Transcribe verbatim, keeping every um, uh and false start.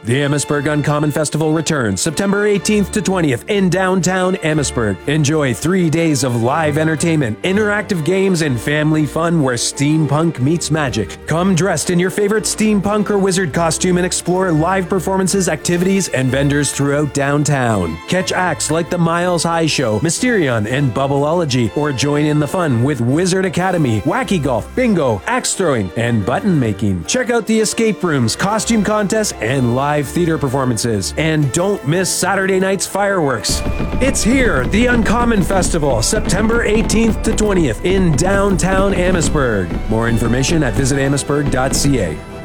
The Amherstburg Uncommon Festival returns September eighteenth to twentieth in downtown Amherstburg. Enjoy three days of live entertainment, interactive games, and family fun where steampunk meets magic. Come dressed in your favorite steampunk or wizard costume and explore live performances, activities, and vendors throughout downtown. Catch acts like the Miles High Show, Mysterion, and Bubbleology, or join in the fun with Wizard Academy, Wacky Golf, Bingo, axe throwing, and button making. Check out the escape rooms, costume contests, and live theater performances. And don't miss Saturday night's fireworks. It's here, the Uncommon Festival, September eighteenth to twentieth in downtown Amherstburg. More information at visit amherstburg dot c a.